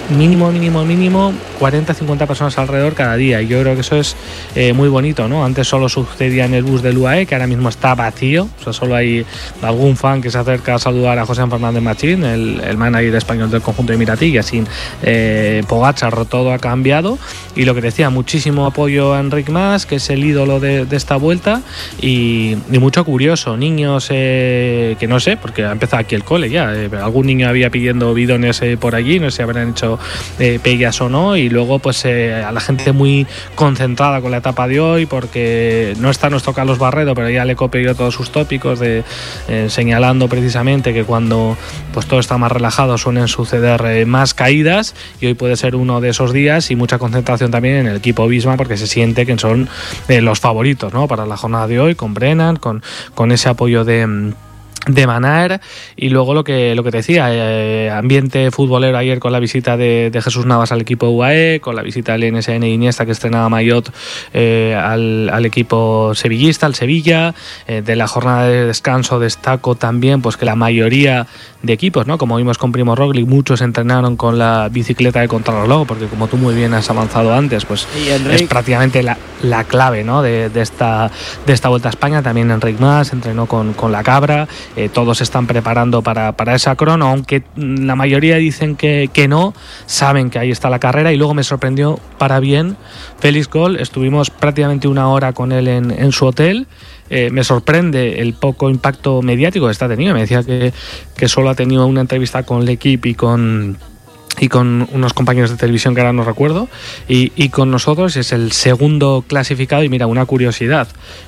mínimo 40-50 personas alrededor cada día, y yo creo que eso es muy bonito, ¿no? Antes solo sucedía en el bus del UAE, que ahora mismo está vacío, o sea, solo hay algún fan que se acerca a saludar a José Fernández Machín, el manager español del conjunto emiratí, y así Pogačar, todo ha cambiado. Y lo que decía, muchísimo apoyo a Enric Mas, que es el ídolo de esta vuelta, y mucho curioso, niños que no sé, porque ha empezado aquí el cole ya, algún niño había pidiendo bidones por allí, no sé si habrán hecho pellas o no, y luego pues a la gente muy concentrada con la etapa de hoy, porque no está nuestro Carlos Barredo, pero ya le copió todos sus tópicos de señalando precisamente que cuando pues todo está más relajado suelen suceder más caídas, y hoy puede ser uno de esos días, y mucha concentración también en el equipo Visma, porque se siente que son los favoritos, ¿no?, para la jornada de hoy, con Brennan, con ese apoyo de Van Aert. Y luego lo que te decía, ambiente futbolero ayer con la visita de Jesús Navas al equipo UAE, con la visita del NSN Iniesta, que estrenaba maillot al equipo sevillista, al Sevilla. De la jornada de descanso destaco también pues que la mayoría de equipos, ¿no?, como vimos con Primo Roglic, muchos entrenaron con la bicicleta de contrarreloj, porque como tú muy bien has avanzado antes, pues es prácticamente la clave, ¿no?, de esta Vuelta a España. También Enric Mas entrenó con la Cabra. Todos se están preparando para esa crono, aunque la mayoría dicen que no, saben que ahí está la carrera. Y luego me sorprendió para bien Félix Gol, estuvimos prácticamente una hora con él en su hotel. Me sorprende el poco impacto mediático que está teniendo. Me decía que solo ha tenido una entrevista con L'Equipe y con unos compañeros de televisión que ahora no recuerdo, y con nosotros. Es el segundo clasificado. Y mira, una curiosidad,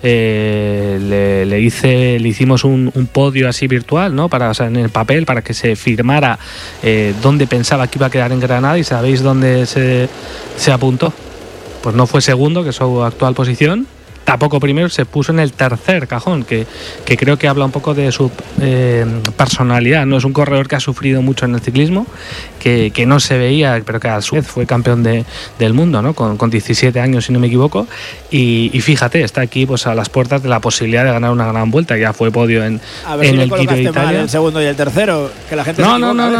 le hicimos un podio así virtual, ¿no?, o sea, en el papel, para que se firmara dónde pensaba que iba a quedar en Granada. ¿Y sabéis dónde se apuntó? Pues no fue segundo, que es su actual posición, tampoco primero, se puso en el tercer cajón, que creo que habla un poco de su personalidad, ¿no? Es un corredor que ha sufrido mucho en el ciclismo, que no se veía, pero que a su vez fue campeón del mundo, ¿no?, con 17 años, si no me equivoco, y fíjate, está aquí pues a las puertas de la posibilidad de ganar una gran vuelta. Ya fue podio en el Giro de Italia. El segundo y el tercero, que la gente no,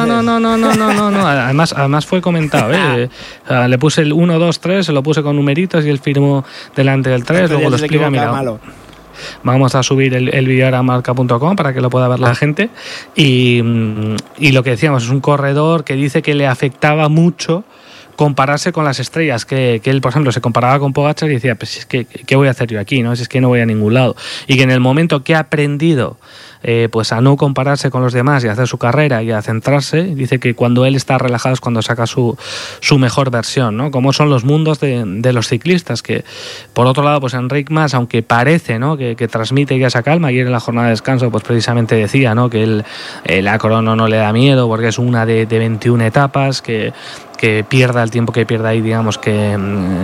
además fue comentado, le puse el 1, 2, 3, se lo puse con numeritos y él firmó delante del 3, luego lo explica. Mira, vamos a subir el vídeo a marca.com para que lo pueda ver la gente. Y lo que decíamos, es un corredor que dice que le afectaba mucho compararse con las estrellas, que él, por ejemplo, se comparaba con Pogačar y decía, pues es que ¿qué voy a hacer yo aquí?, ¿no? Si es que no voy a ningún lado. Y que en el momento que ha aprendido pues a no compararse con los demás y a hacer su carrera y a centrarse, dice que cuando él está relajado es cuando saca su mejor versión, ¿no? Como son los mundos de los ciclistas, que por otro lado pues Enric Mas, aunque parece, ¿no?, que transmite ya esa calma. Ayer en la jornada de descanso pues precisamente decía, ¿no?, que él la crono no le da miedo porque es una de 21 etapas, que pierda el tiempo que pierda ahí, digamos que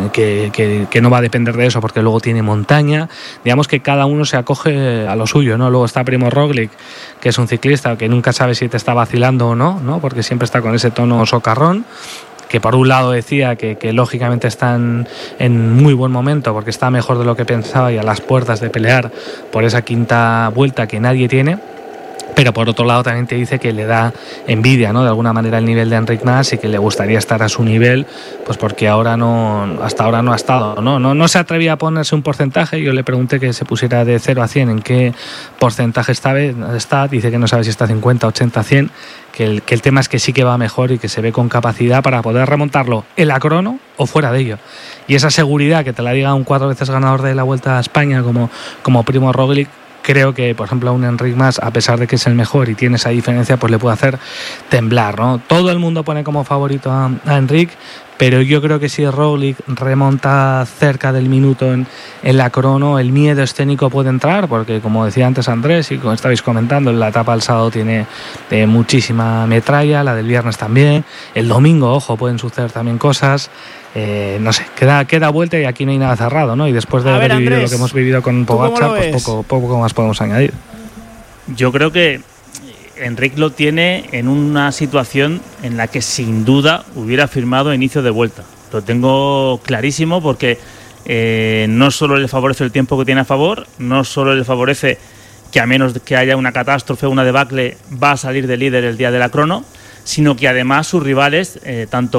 no va a depender de eso, porque luego tiene montaña. Digamos que cada uno se acoge a lo suyo, ¿no? Luego está Primo Roglic, que es un ciclista que nunca sabe si te está vacilando o no, ¿no?, porque siempre está con ese tono socarrón, que por un lado decía que lógicamente están en muy buen momento porque está mejor de lo que pensaba y a las puertas de pelear por esa quinta vuelta que nadie tiene. Pero por otro lado también te dice que le da envidia, ¿no?, de alguna manera el nivel de Enric Mas, y que le gustaría estar a su nivel, pues porque hasta ahora no ha estado, no se atrevía a ponerse un porcentaje. Yo le pregunté que se pusiera de 0 a 100 en qué porcentaje está, dice que no sabe si está 50, 80, 100, que el tema es que sí que va mejor y que se ve con capacidad para poder remontarlo en la crono o fuera de ello. Y esa seguridad que te la diga un 4 veces ganador de la Vuelta a España como Primo Roglic, creo que, por ejemplo, a un Enric Mas, a pesar de que es el mejor y tiene esa diferencia, pues le puede hacer temblar, ¿no? Todo el mundo pone como favorito a Enric, pero yo creo que si Roglic remonta cerca del minuto en la crono, el miedo escénico puede entrar, porque como decía antes Andrés y como estabais comentando, la etapa del sábado tiene muchísima metralla, la del viernes también, el domingo, ojo, pueden suceder también cosas. No sé, queda vuelta y aquí no hay nada cerrado, ¿no? Y después de haber vivido lo que hemos vivido con Pogačar, pues poco más podemos añadir. Yo creo que Enric lo tiene en una situación en la que sin duda hubiera firmado inicio de vuelta. Lo tengo clarísimo, porque no solo le favorece el tiempo que tiene a favor, no solo le favorece que a menos que haya una catástrofe, una debacle, va a salir de líder el día de la crono, sino que además sus rivales, tanto